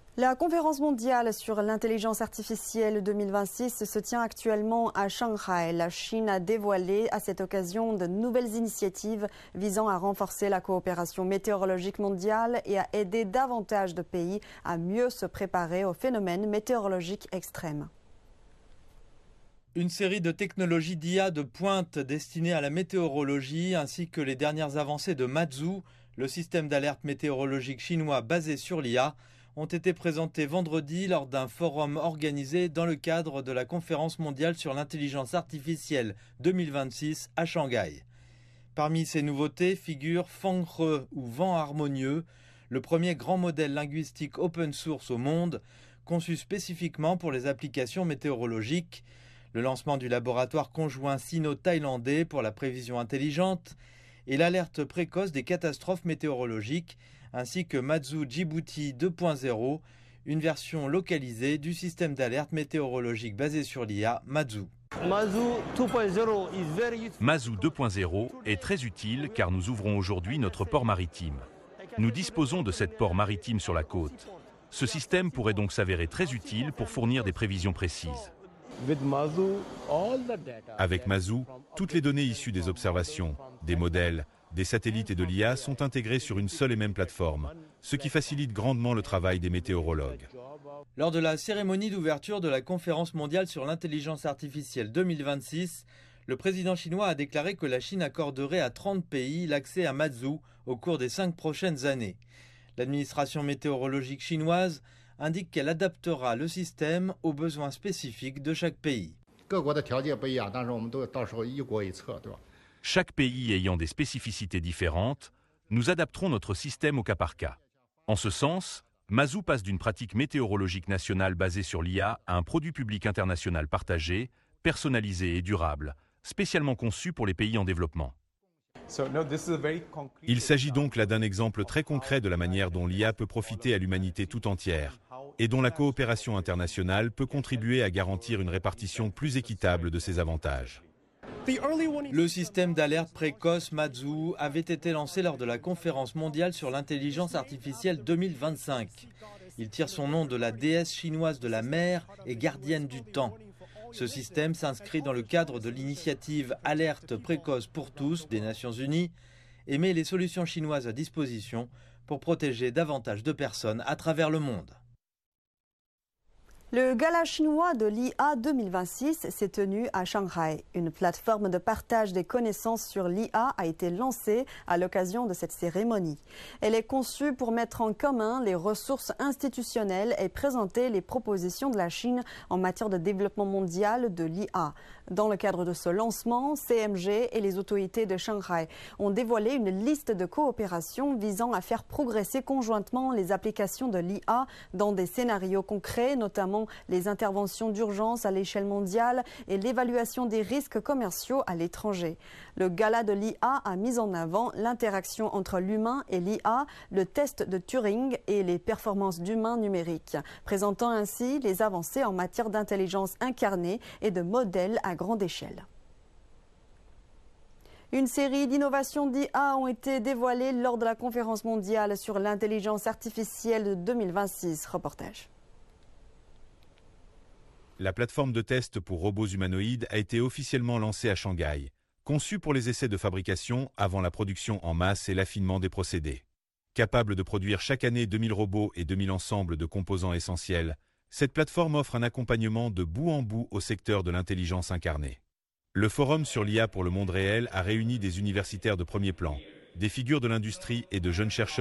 La conférence mondiale sur l'intelligence artificielle 2026 se tient actuellement à Shanghai. La Chine a dévoilé à cette occasion de nouvelles initiatives visant à renforcer la coopération météorologique mondiale et à aider davantage de pays à mieux se préparer aux phénomènes météorologiques extrêmes. Une série de technologies d'IA de pointe destinées à la météorologie ainsi que les dernières avancées de Mazu, le système d'alerte météorologique chinois basé sur l'IA, ont été présentées vendredi lors d'un forum organisé dans le cadre de la conférence mondiale sur l'intelligence artificielle 2026 à Shanghai. Parmi ces nouveautés figure Fanghe ou vent harmonieux, le premier grand modèle linguistique open source au monde, conçu spécifiquement pour les applications météorologiques, le lancement du laboratoire conjoint sino-thaïlandais pour la prévision intelligente et l'alerte précoce des catastrophes météorologiques, ainsi que Mazu Djibouti 2.0, une version localisée du système d'alerte météorologique basé sur l'IA Mazu. Mazu 2.0 est très utile car nous ouvrons aujourd'hui notre port maritime. Nous disposons de cette port maritime sur la côte. Ce système pourrait donc s'avérer très utile pour fournir des prévisions précises. Avec Mazu, toutes les données issues des observations, des modèles, des satellites et de l'IA sont intégrées sur une seule et même plateforme, ce qui facilite grandement le travail des météorologues. Lors de la cérémonie d'ouverture de la conférence mondiale sur l'intelligence artificielle 2026, le président chinois a déclaré que la Chine accorderait à 30 pays l'accès à Mazu au cours des 5 prochaines années. L'administration météorologique chinoise indique qu'elle adaptera le système aux besoins spécifiques de chaque pays. Chaque pays ayant des spécificités différentes, nous adapterons notre système au cas par cas. En ce sens, Mazu passe d'une pratique météorologique nationale basée sur l'IA à un produit public international partagé, personnalisé et durable, spécialement conçu pour les pays en développement. Il s'agit donc là d'un exemple très concret de la manière dont l'IA peut profiter à l'humanité tout entière et dont la coopération internationale peut contribuer à garantir une répartition plus équitable de ses avantages. Le système d'alerte précoce Mazu avait été lancé lors de la conférence mondiale sur l'intelligence artificielle 2025. Il tire son nom de la déesse chinoise de la mer et gardienne du temps. Ce système s'inscrit dans le cadre de l'initiative Alerte précoce pour tous des Nations Unies et met les solutions chinoises à disposition pour protéger davantage de personnes à travers le monde. Le gala chinois de l'IA 2026 s'est tenu à Shanghai. Une plateforme de partage des connaissances sur l'IA a été lancée à l'occasion de cette cérémonie. Elle est conçue pour mettre en commun les ressources institutionnelles et présenter les propositions de la Chine en matière de développement mondial de l'IA. Dans le cadre de ce lancement, CMG et les autorités de Shanghai ont dévoilé une liste de coopération visant à faire progresser conjointement les applications de l'IA dans des scénarios concrets, notamment les interventions d'urgence à l'échelle mondiale et l'évaluation des risques commerciaux à l'étranger. Le gala de l'IA a mis en avant l'interaction entre l'humain et l'IA, le test de Turing et les performances d'humains numériques, présentant ainsi les avancées en matière d'intelligence incarnée et de modèles à grande échelle. Une série d'innovations d'IA ont été dévoilées lors de la conférence mondiale sur l'intelligence artificielle de 2026. Reportage. La plateforme de test pour robots humanoïdes a été officiellement lancée à Shanghai, conçue pour les essais de fabrication avant la production en masse et l'affinement des procédés. Capable de produire chaque année 2000 robots et 2000 ensembles de composants essentiels, cette plateforme offre un accompagnement de bout en bout au secteur de l'intelligence incarnée. Le forum sur l'IA pour le monde réel a réuni des universitaires de premier plan, des figures de l'industrie et de jeunes chercheurs